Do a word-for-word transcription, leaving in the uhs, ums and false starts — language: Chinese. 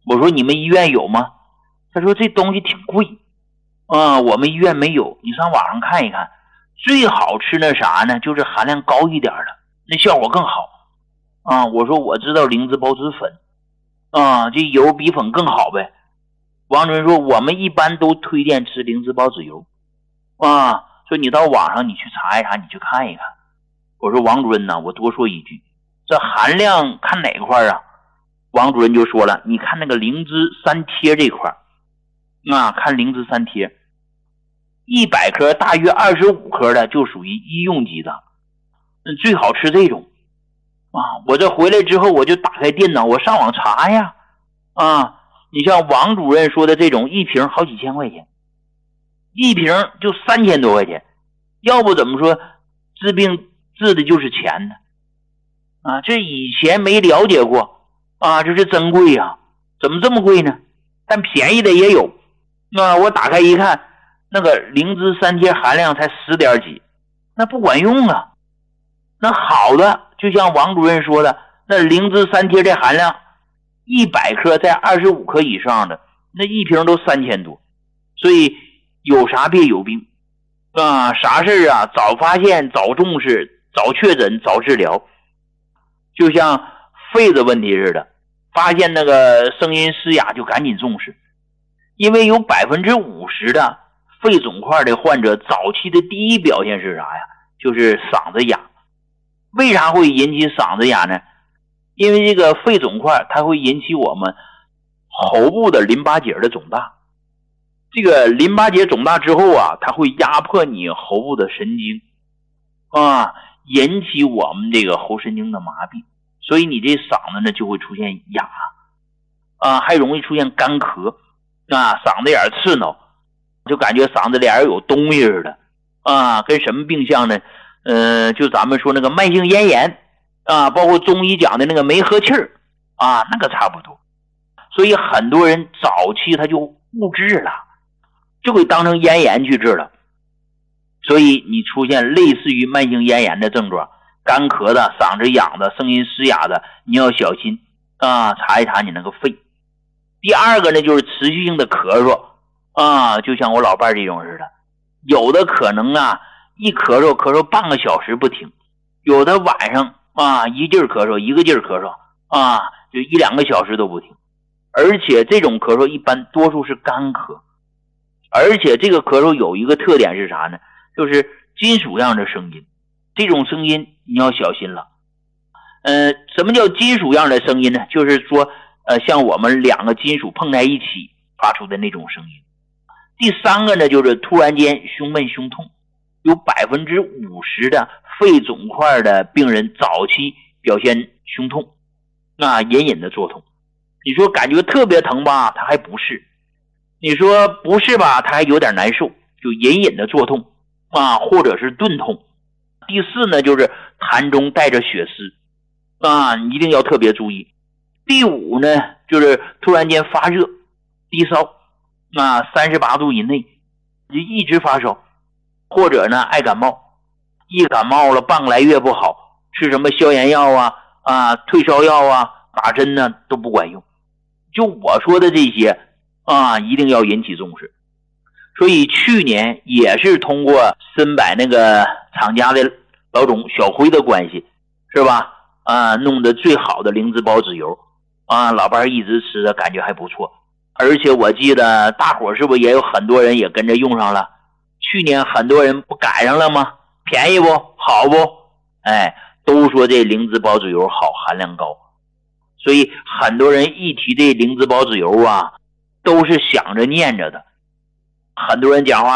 我说你们医院有吗？他说这东西挺贵啊、嗯，我们医院没有，你上网上看一看。最好吃那啥呢，就是含量高一点的，那效果更好啊。我说我知道灵芝孢子粉啊，这油比粉更好呗。王主任说我们一般都推荐吃灵芝孢子油啊，说你到网上你去查一查，你去看一看。我说王主任呢，我多说一句，这含量看哪块啊？王主任就说了，你看那个灵芝三贴这块啊，看灵芝三贴，一百克大约二十五克的就属于医用级的，最好吃这种啊。我这回来之后我就打开电脑，我上网查呀啊，你像王主任说的这种一瓶好几千块钱，一瓶就三千多块钱，要不怎么说治病治的就是钱呢？啊，这以前没了解过啊，这是真贵呀，怎么这么贵呢？但便宜的也有啊。我打开一看，那个灵芝三贴含量才十点几，那不管用啊。那好的，就像王主任说的，那灵芝三贴这含量一百克在二十五克以上的，那一瓶都三千多。所以有啥别有病啊，啥事啊早发现早重视早确诊早治疗。就像肺的问题似的，发现那个声音嘶哑就赶紧重视，因为有 百分之五十 的肺肿块的患者早期的第一表现是啥呀？就是嗓子哑。为啥会引起嗓子哑呢？因为这个肺肿块它会引起我们喉部的淋巴结的肿大，这个淋巴结肿大之后啊，它会压迫你喉部的神经啊，引起我们这个喉神经的麻痹，所以你这嗓子呢就会出现哑啊，还容易出现干咳啊，嗓子眼刺挠，就感觉嗓子里有东西似的啊，跟什么病像呢？呃，就咱们说那个慢性咽炎啊，包括中医讲的那个没和气儿啊，那个差不多。所以很多人早期他就误治了，就给当成咽炎去治了。所以你出现类似于慢性咽炎的症状，干咳的、嗓子痒的、声音嘶哑的，你要小心啊，查一查你那个肺。第二个呢，就是持续性的咳嗽啊，就像我老伴这种似的，有的可能啊一咳嗽咳嗽半个小时不停，有的晚上啊一劲儿咳嗽一个劲儿咳嗽啊，就一两个小时都不停。而且这种咳嗽一般多数是干咳，而且这个咳嗽有一个特点是啥呢？就是金属样的声音，这种声音你要小心了。呃，什么叫金属样的声音呢？就是说呃，像我们两个金属碰在一起发出的那种声音。第三个呢，就是突然间胸闷胸痛，有 百分之五十 的肺肿块的病人早期表现胸痛，那隐隐的作痛。你说感觉特别疼吧，它还不是；你说不是吧，它还有点难受，就隐隐的作痛啊，或者是钝痛。第四呢，就是痰中带着血丝啊，你一定要特别注意。第五呢，就是突然间发热、低烧啊，三十八度以内，就一直发烧，或者呢爱感冒，一感冒了半个来月不好，吃什么消炎药啊、啊退烧药啊、打针呢都不管用。就我说的这些啊，一定要引起重视。所以去年也是通过森柏那个厂家的老总小辉的关系，是吧？啊，弄的最好的灵芝孢子油啊，老伴一直吃的感觉还不错。而且我记得大伙是不是也有很多人也跟着用上了？去年很多人不赶上了吗？便宜不？好不？哎，都说这灵芝孢子油好，含量高。所以很多人一提这灵芝孢子油啊，都是想着念着的。很多人讲话